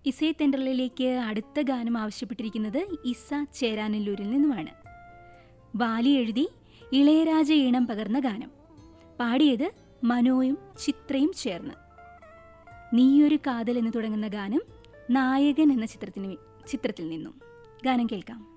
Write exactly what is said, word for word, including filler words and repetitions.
ഇസൈ തെൻഡറിലേക്ക് അടുത്ത ഗാനം ആവശ്യപ്പെട്ടിരിക്കുന്നത് ഇസ ചേരാനല്ലൂരിൽ നിന്നുമാണ്. ബാലി എഴുതി ഇളയരാജ ഈണം പകർന്ന ഗാനം, പാടിയത് മനോയും ചിത്രയും ചേർന്ന്. നീയൊരു കാതൽ എന്ന് തുടങ്ങുന്ന ഗാനം നായകൻ എന്ന ചിത്രത്തിന് ചിത്രത്തിൽ നിന്നും ഗാനം കേൾക്കാം.